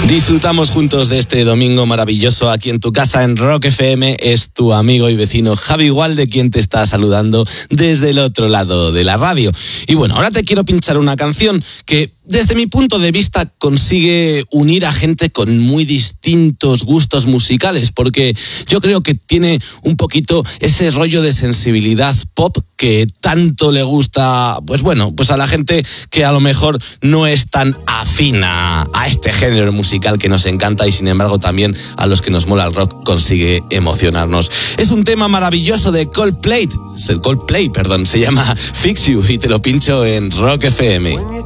Disfrutamos juntos de este domingo maravilloso aquí en tu casa en Rock FM. Es tu amigo y vecino Javi Gualde quien te está saludando desde el otro lado de la radio. Y bueno, ahora te quiero pinchar una canción que desde mi punto de vista consigue unir a gente con muy distintos gustos musicales, porque yo creo que tiene un poquito ese rollo de sensibilidad pop que tanto le gusta, pues bueno, pues a la gente que a lo mejor no es tan afina a este género musical que nos encanta y sin embargo también a los que nos mola el rock consigue emocionarnos. Es un tema maravilloso de Coldplay, se llama Fix You y te lo pincho en Rock FM.